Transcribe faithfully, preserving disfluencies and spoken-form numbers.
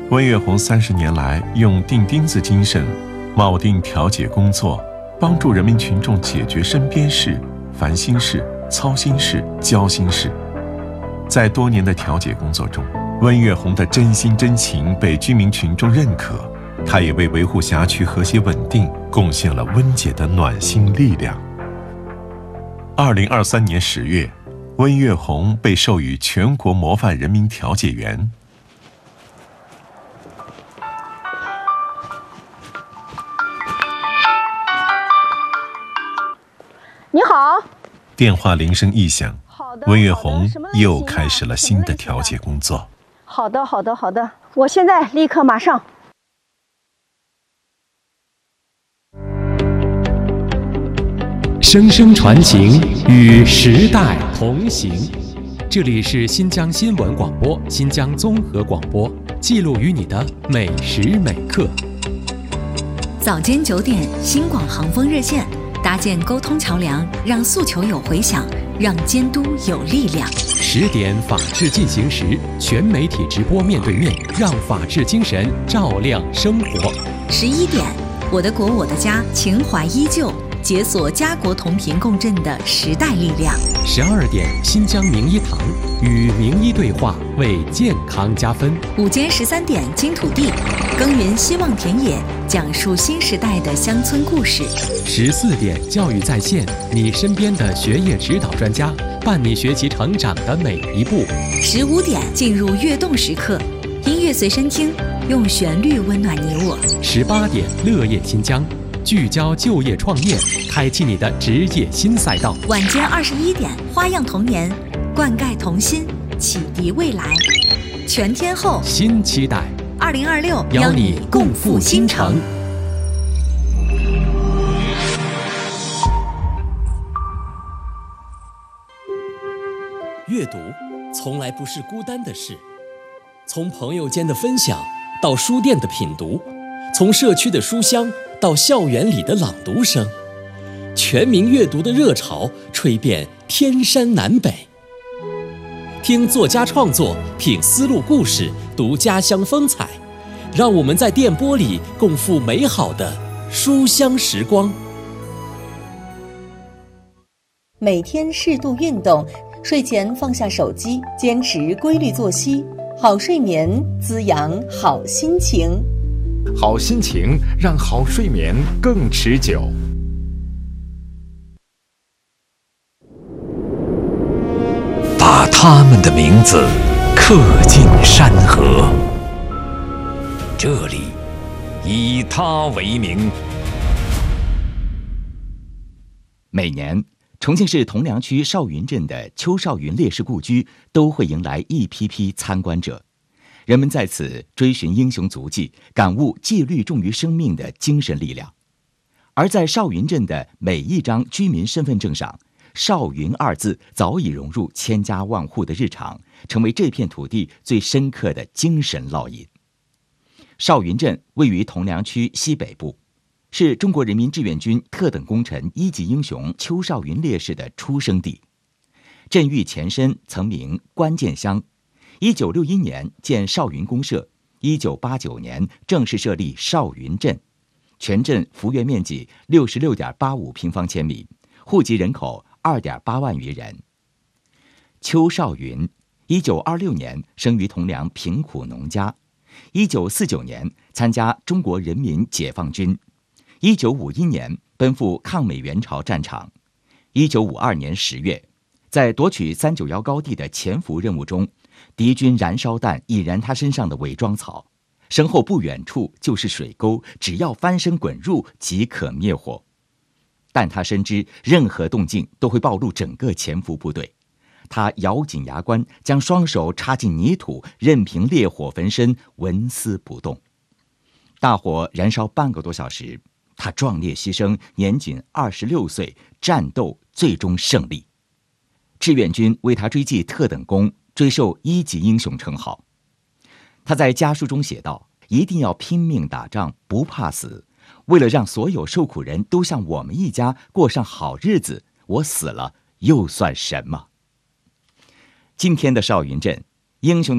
温月红三十年来用钉钉子精神，铆定调解工作，帮助人民群众解决身边事、烦心事、操心事、焦心事。在多年的调解工作中，温月红的真心真情被居民群众认可，他也为维护辖区和谐稳定贡献了温姐的暖心力量。二零二三年十月，温月红被授予全国模范人民调解员。 你好。 电话铃声一响，温月红又开始了新的调解工作。 好的，好的，好的，我现在立刻马上。 声声传情，与时代同行。这里是新疆新闻广播、新疆综合广播，记录于你的每时每刻。 早间九点，新广航风热线。搭建沟通桥梁，让诉求有回响，让监督有力量。 十点法治进行时，全媒体直播面对面，让法治精神照亮生活。 十一点，我的国我的家，情怀依旧，解锁家国同频共振的时代力量。 十二点，新疆名医堂与名医对话，为健康加分。 午间十三点，金土地，耕耘希望田野，讲述新时代的乡村故事。 十四点，教育在线，你身边的学业指导专家，伴你学习成长的每一步。 十五点，进入跃动时刻，音乐随身听，用旋律温暖你我。 十八点，乐业新疆，聚焦就业创业，开启你的职业新赛道。 晚间二十一点，花样童年，灌溉童心，启迪未来。全天候新期待， 二零二六邀你共赴新城。 阅读从来不是孤单的事，从朋友间的分享到书店的品读，从社区的书香到校园里的朗读声，全民阅读的热潮吹遍天山南北。听作家创作，品丝路故事，读家乡风采，让我们在电波里共赴美好的书香时光。 每天适度运动，睡前放下手机，坚持规律作息，好睡眠滋养好心情。 好心情让好睡眠更持久。 把他们的名字刻进山河，这里以他为名。 每年重庆市铜梁区少云镇的邱少云烈士故居都会迎来一批批参观者，人们在此追寻英雄足迹，感悟戒律重于生命的精神力量。而在少云镇的每一张居民身份证上，少云二字早已融入千家万户的日常，成为这片土地最深刻的精神烙印。少云镇位于铜梁区西北部，是中国人民志愿军特等功臣一级英雄邱少云烈士的出生地。镇域前身曾名关键乡，一九六一年建少云公社，一九八九年正式设立少云镇，全镇幅员面积六十六点八五平方千米，户籍人口二点八万余人。邱少云，一九二六年生于铜梁贫苦农家，一九四九年参加中国人民解放军，一九五一年奔赴抗美援朝战场，一九五二年十月，在夺取三九幺高地的潜伏任务中，敌军燃烧弹引燃他身上的伪装草，身后不远处就是水沟，只要翻身滚入即可灭火。但他深知任何动静都会暴露整个潜伏部队，他咬紧牙关，将双手插进泥土，任凭烈火焚身，纹丝不动。大火燃烧半个多小时，他壮烈牺牲，年仅二十六岁，战斗最终胜利。志愿军为他追记特等功，追授一级英雄称号。他在家书中写道：一定要拼命打仗，不怕死，为了让所有受苦人都像我们一家过上好日子，我死了又算什么？今天的少云镇英雄